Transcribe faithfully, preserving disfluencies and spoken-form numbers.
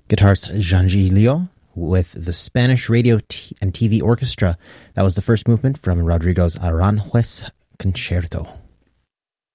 Guitarist Jean Gilio with the Spanish Radio T- and T V Orchestra. That was the first movement from Rodrigo's Aranjuez Concerto.